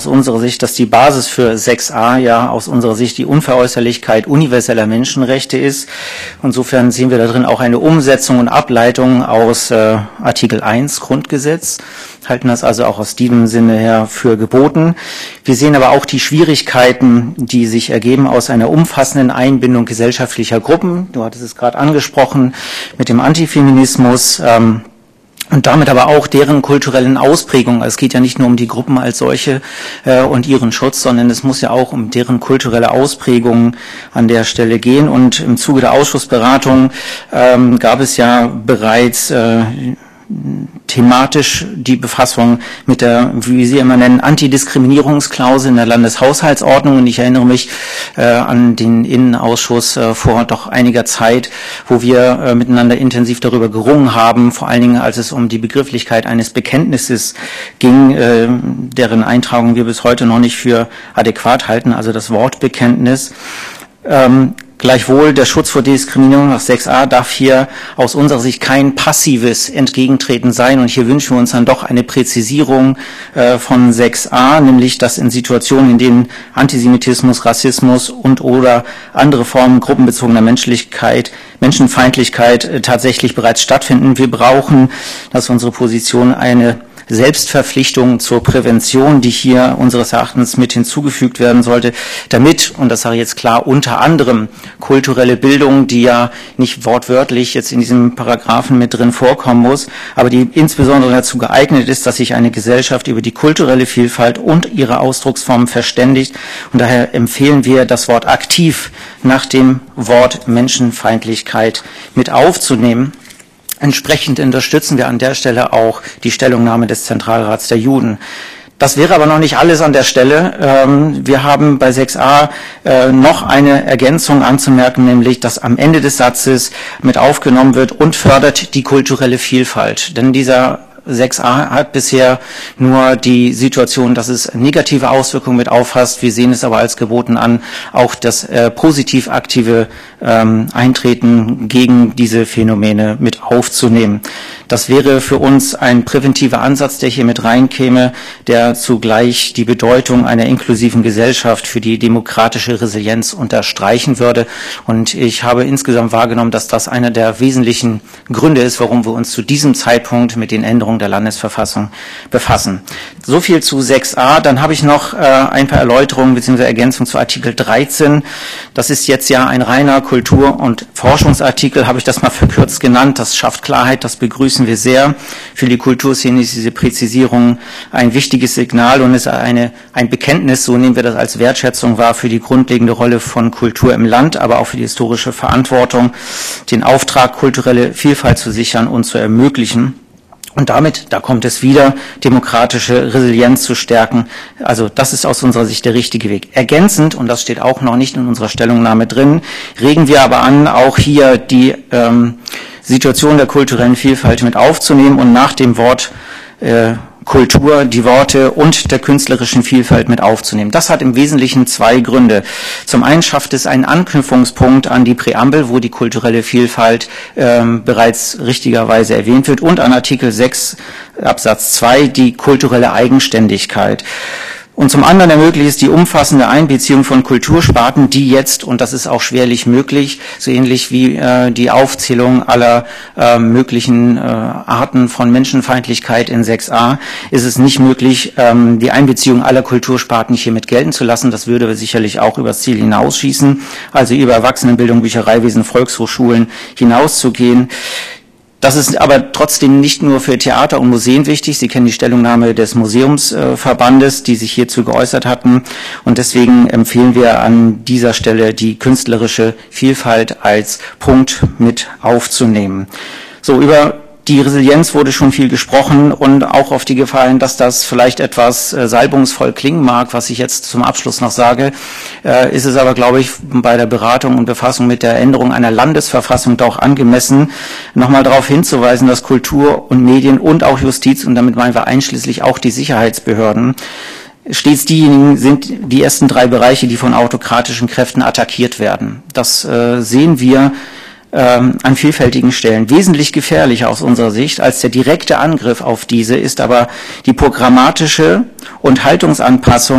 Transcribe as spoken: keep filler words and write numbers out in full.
aus unserer Sicht, dass die Basis für sechs a ja aus unserer Sicht die Unveräußerlichkeit universeller Menschenrechte ist. Insofern sehen wir darin auch eine Umsetzung und Ableitung aus äh, Artikel eins Grundgesetz, halten das also auch aus diesem Sinne her für geboten. Wir sehen aber auch die Schwierigkeiten, die sich ergeben aus einer umfassenden Einbindung gesellschaftlicher Gruppen. Du hattest es gerade angesprochen mit dem Antifeminismus. Ähm, Und damit aber auch deren kulturellen Ausprägungen. Es geht ja nicht nur um die Gruppen als solche äh, und ihren Schutz, sondern es muss ja auch um deren kulturelle Ausprägungen an der Stelle gehen. Und im Zuge der Ausschussberatung ähm, gab es ja bereits äh, thematisch die Befassung mit der, wie Sie immer nennen, Antidiskriminierungsklausel in der Landeshaushaltsordnung. Und ich erinnere mich äh, an den Innenausschuss äh, vor doch einiger Zeit, wo wir äh, miteinander intensiv darüber gerungen haben, vor allen Dingen als es um die Begrifflichkeit eines Bekenntnisses ging, äh, deren Eintragung wir bis heute noch nicht für adäquat halten, also das Wortbekenntnis. Ähm, Gleichwohl, der Schutz vor Diskriminierung nach sechs a darf hier aus unserer Sicht kein passives Entgegentreten sein. Und hier wünschen wir uns dann doch eine Präzisierung äh, von sechs a, nämlich dass in Situationen, in denen Antisemitismus, Rassismus und oder andere Formen gruppenbezogener Menschlichkeit, Menschenfeindlichkeit äh, tatsächlich bereits stattfinden. Wir brauchen, das ist unsere Position, eine Selbstverpflichtung zur Prävention, die hier unseres Erachtens mit hinzugefügt werden sollte, damit, und das sage ich jetzt klar, unter anderem kulturelle Bildung, die ja nicht wortwörtlich jetzt in diesem Paragraphen mit drin vorkommen muss, aber die insbesondere dazu geeignet ist, dass sich eine Gesellschaft über die kulturelle Vielfalt und ihre Ausdrucksformen verständigt. Und daher empfehlen wir, das Wort aktiv nach dem Wort Menschenfeindlichkeit mit aufzunehmen. Entsprechend unterstützen wir an der Stelle auch die Stellungnahme des Zentralrats der Juden. Das wäre aber noch nicht alles an der Stelle. Wir haben bei sechs a noch eine Ergänzung anzumerken, nämlich, dass am Ende des Satzes mit aufgenommen wird und fördert die kulturelle Vielfalt. Denn dieser sechs a hat bisher nur die Situation, dass es negative Auswirkungen mit auffasst. Wir sehen es aber als geboten an, auch das äh, positiv aktive ähm, Eintreten gegen diese Phänomene mit aufzunehmen. Das wäre für uns ein präventiver Ansatz, der hier mit reinkäme, der zugleich die Bedeutung einer inklusiven Gesellschaft für die demokratische Resilienz unterstreichen würde. Und ich habe insgesamt wahrgenommen, dass das einer der wesentlichen Gründe ist, warum wir uns zu diesem Zeitpunkt mit den Änderungen der Landesverfassung befassen. So viel zu sechs a. Dann habe ich noch äh, ein paar Erläuterungen bzw. Ergänzungen zu Artikel dreizehn. Das ist jetzt ja ein reiner Kultur- und Forschungsartikel, habe ich das mal verkürzt genannt. Das schafft Klarheit, das begrüßen wir sehr. Für die Kulturszene ist diese Präzisierung ein wichtiges Signal und ist eine, ein Bekenntnis, so nehmen wir das als Wertschätzung wahr, für die grundlegende Rolle von Kultur im Land, aber auch für die historische Verantwortung, den Auftrag, kulturelle Vielfalt zu sichern und zu ermöglichen. Und damit, da kommt es wieder, demokratische Resilienz zu stärken. Also das ist aus unserer Sicht der richtige Weg. Ergänzend, und das steht auch noch nicht in unserer Stellungnahme drin, regen wir aber an, auch hier die ähm, Situation der kulturellen Vielfalt mit aufzunehmen und nach dem Wort äh, Kultur, die Worte und der künstlerischen Vielfalt mit aufzunehmen. Das hat im Wesentlichen zwei Gründe. Zum einen schafft es einen Anknüpfungspunkt an die Präambel, wo die kulturelle Vielfalt ähm, bereits richtigerweise erwähnt wird, und an Artikel sechs Absatz zwei die kulturelle Eigenständigkeit. Und zum anderen ermöglicht es die umfassende Einbeziehung von Kultursparten, die jetzt, und das ist auch schwerlich möglich, so ähnlich wie äh, die Aufzählung aller äh, möglichen äh, Arten von Menschenfeindlichkeit in sechs a, ist es nicht möglich, ähm, die Einbeziehung aller Kultursparten hiermit gelten zu lassen. Das würde sicherlich auch übers Ziel hinausschießen, also über Erwachsenenbildung, Büchereiwesen, Volkshochschulen hinauszugehen. Das ist aber trotzdem nicht nur für Theater und Museen wichtig. Sie kennen die Stellungnahme des Museumsverbandes, die sich hierzu geäußert hatten. Und deswegen empfehlen wir an dieser Stelle, die künstlerische Vielfalt als Punkt mit aufzunehmen. So, über die Resilienz wurde schon viel gesprochen und auch auf die Gefahr hin, dass das vielleicht etwas äh, salbungsvoll klingen mag, was ich jetzt zum Abschluss noch sage, äh, ist es aber, glaube ich, bei der Beratung und Befassung mit der Änderung einer Landesverfassung doch angemessen, nochmal darauf hinzuweisen, dass Kultur und Medien und auch Justiz, und damit meinen wir einschließlich auch die Sicherheitsbehörden, stets diejenigen sind, die ersten drei Bereiche, die von autokratischen Kräften attackiert werden. Das äh, sehen wir Ähm, an vielfältigen Stellen. Wesentlich gefährlicher aus unserer Sicht als der direkte Angriff auf diese ist aber die programmatische und Haltungsanpassung